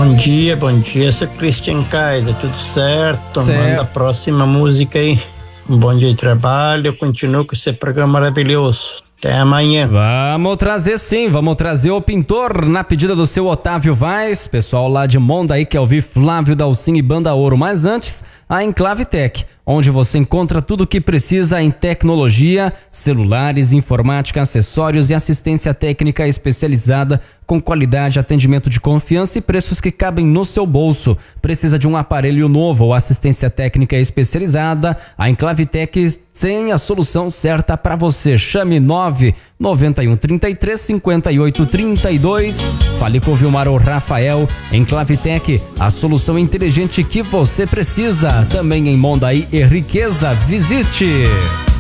Bom dia, sou Christian Kaiser, tudo certo? Certo. Manda a próxima música aí. Um bom dia de trabalho, continua com esse programa maravilhoso. Até amanhã. Vamos trazer sim, vamos trazer o Pintor na pedida do seu Otávio Vaz, pessoal lá de Mondaí quer ouvir Flávio Dalcin e Banda Ouro, mas antes a Enclave Tech, onde você encontra tudo o que precisa em tecnologia, celulares, informática, acessórios e assistência técnica especializada com qualidade, atendimento de confiança e preços que cabem no seu bolso. Precisa de um aparelho novo ou assistência técnica especializada? A Enclave Tech tem a solução certa para você. Chame 991335832. Fale com o Vilmar ou Rafael. Enclave Tech, a solução inteligente que você precisa. Também em Mondaí e Riqueza. Visite!